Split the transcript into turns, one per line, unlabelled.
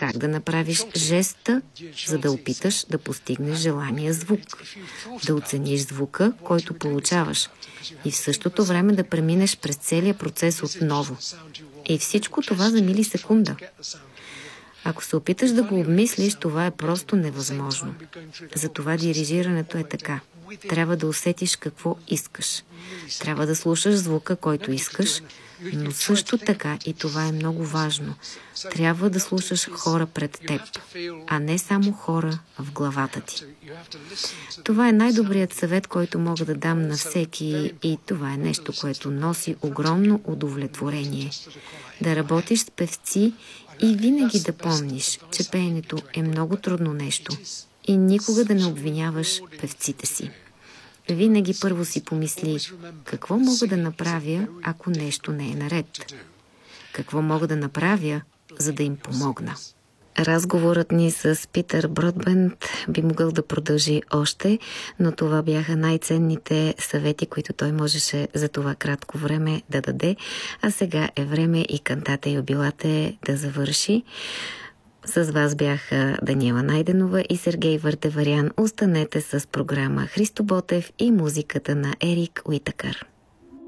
как да направиш жеста, за да опиташ да постигнеш желания звук, да оцениш звука, който получаваш и в същото време да преминеш през целия процес отново. И всичко това за милисекунда. Ако се опиташ да го обмислиш, това е просто невъзможно. Затова дирижирането е така. Трябва да усетиш какво искаш. Трябва да слушаш звука, който искаш, но също така, и това е много важно, трябва да слушаш хора пред теб, а не само хора в главата ти. Това е най-добрият съвет, който мога да дам на всеки, и това е нещо, което носи огромно удовлетворение. Да работиш с певци и винаги да помниш, че пеенето е много трудно нещо и никога да не обвиняваш певците си. Винаги първо си помисли, какво мога да направя, ако нещо не е наред? Какво мога да направя, за да им помогна? Разговорът ни с Питър Бродбент би могъл да продължи още, но това бяха най-ценните съвети, които той можеше за това кратко време да даде. А сега е време и Кантата юбилате да завърши. С вас бяха Даниела Найденова и Сергей Въртеварян. Останете с програма Христо Ботев и музиката на Ерик Уитакър.